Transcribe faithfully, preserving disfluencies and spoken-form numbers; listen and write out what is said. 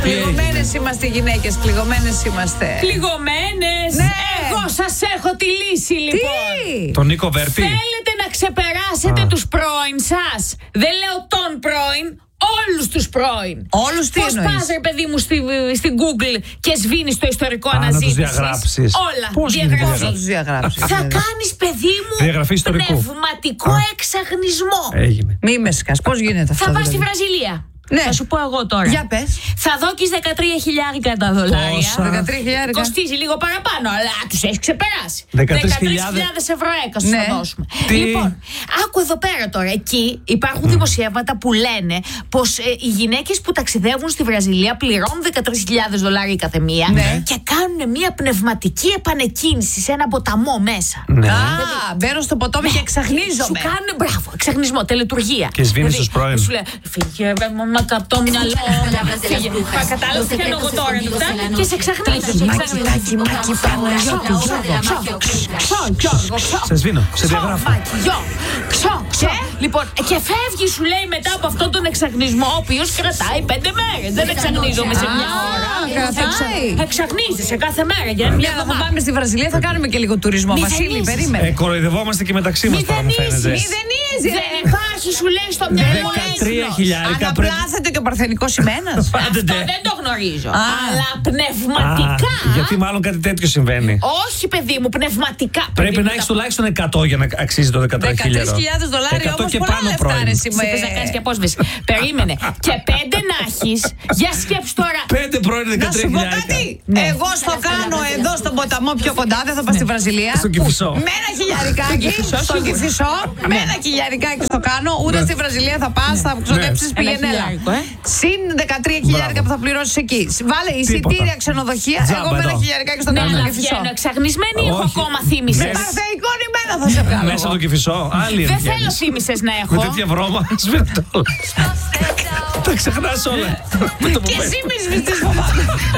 Πληγωμένες είμαστε οι γυναίκες, πληγωμένες είμαστε. Πληγωμένες. Ναι. Εγώ σας έχω τη λύση λοιπόν. Τι? Τον Νίκο Βέρτη. Θέλετε να ξεπεράσετε Α. τους πρώην σας. Δεν λέω τον πρώην, όλους τους πρώην. Όλους τι Πώς εννοείς? πας ρε παιδί μου στη, στην Google και σβήνεις το ιστορικό Α, να τους αναζήτησης. διαγράψεις. Όλα. Πώς γίνεται διαγραφή. Πώς θα τους διαγράψεις? Θα κάνεις παιδί μου Διαγραφή ιστορικού. πνευματικό Α. εξαγνισμό. Έγινε. Μη με σκάς, πώς γίνεται αυτό? Θα πας στη δηλαδή? Βραζιλία. Ναι. Θα σου πω εγώ τώρα. Για πες. Θα δώκεις δεκατρία χιλιάρικα τα δολάρια. Πόσα? δεκατρία χιλιάρικα. Κοστίζει λίγο παραπάνω, αλλά τους έχει ξεπεράσει. δεκατρείς χιλιάδες ευρώ έκα σου Ναι. θα δώσουμε. Τι? Λοιπόν, άκου εδώ πέρα τώρα. Εκεί υπάρχουν δημοσιεύματα που λένε πως ε, οι γυναίκες που ταξιδεύουν στη Βραζιλία πληρώνουν δεκατρείς χιλιάδες δολάρια η καθεμία Ναι. και κάνουν μια πνευματική επανεκκίνηση σε ένα ποταμό μέσα. Ναι. Α, μπαίνω στο ποτόμι και εξαγνίζομαι. Σου κάνουν μπράβο, εξαγνισμό, τελετουργία. Και σβήνεις Δηλαδή, τους πρώην. Σου λέει, φύγε ρε μαμά καπ' το μυαλό. Φύγε. Κατάλαβες τι κάνω εγώ τώρα λεπτά και σε εξαγνίζω. Μάκι, μάκι, μάκι, Παναγιώτη, Σε σβήνω, σε διαγράφω. Λοιπόν, και φεύγει σου λέει μετά από αυτόν τον εξαγνισμό, ο οποίος κρατάει πέντε μέρες. Δεν εξαγνίζομαι σε μια ώρα. κρατάει. Εξαγνίζεσαι κάθε μέρα για μια Μια θα εβδομάδα. πάμε στη Βραζιλία, θα κάνουμε και λίγο τουρισμό. Μηδενίζεις. Βασίλη, Ε, περίμενε. κοροϊδευόμαστε και μεταξύ μας τώρα, μου φαίνεται. Μηδενίζει, ρε. Δεν υπάρχει σου λέει στο μυαλό δεκατρία χιλιάρικα πρέπει. Αναπλάθεται και ο παρθενικός σημαίνας. Αυτό δεν το γνωρίζω. Α. Αλλά πνευματικά. Α, γιατί μάλλον κάτι τέτοιο συμβαίνει. Όχι, παιδί μου, πνευματικά. Πρέπει παιδί να μου, έχει τουλάχιστον εκατό για να αξίζει το δεκατρία χιλιάδες. δεκατρείς χιλιάδες δολάρια εκατό όμως και πολλά πάνω λεφτά πρώην. ρε σήμερα. Θες να κάνεις και απόσβεση. Περίμενε. Και πέντε να έχεις. Για σκέψου τώρα. Πέντε πρώην Να σου δεκατρία πω χιλιάρικα. κάτι. Εγώ στο κάνω εδώ στον ποταμό πιο κοντά, δεν θα πάω στη Βραζιλία. Στον Κηφισό. Με ένα χιλιαρικάκι στον Κηφισό. Με ένα χιλιαρικάκι στο κάνω. Ούτε στη Βραζιλία θα πα, θα ξοδέψει Ένα πηγενέλα. χιλιάρικο, ε. Συν δεκατρία χιλιάρικα που θα πληρώσει εκεί. Βάλε εισιτήρια, ξενοδοχεία. Τζάμπα Εγώ με ένα εδώ. χιλιαρικάκι στον Ναι, κάνω αλλά στον Κηφισό. βγαίνω εξαγνισμένη ή έχω Όχι. ακόμα θύμησες. Με παρθεϊκό νημένα θα σε βγάλω. Μέσα από το Κηφισό. Άλλη Δεν είναι. θέλω θύμησες να Με έχω. τέτοια βρώμα σβήνω όλα. Τα ξεχνάς όλα. Με το που Και πες. εσύ μη σβηστείς φοβάμαι.